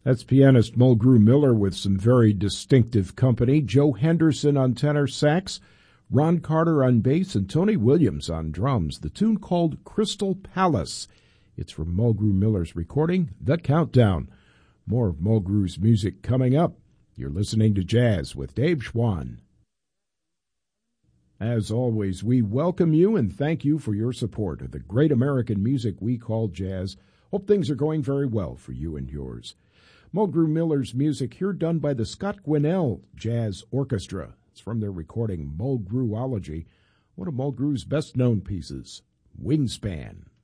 That's pianist Mulgrew Miller with some very distinctive company. Joe Henderson on tenor sax, Ron Carter on bass, and Tony Williams on drums. The tune called Crystal Palace. It's from Mulgrew Miller's recording, The Countdown. More of Mulgrew's music coming up. You're listening to Jazz with Dave Schwann. As always, we welcome you and thank you for your support of the great American music we call jazz. Hope things are going very well for you and yours. Mulgrew Miller's music here done by the Scott Gwinnell Jazz Orchestra. It's from their recording Mulgrewology, one of Mulgrew's best-known pieces, Wingspan.